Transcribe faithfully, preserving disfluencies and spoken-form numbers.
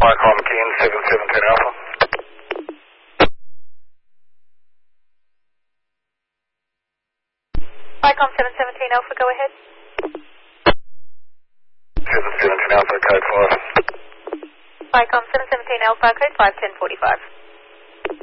Micron McKeon, seven seventeen Alpha. Micron seven seventeen Alpha, go ahead. seven seventeen Alpha, code five. Micron seven seventeen Alpha, code five ten forty-five.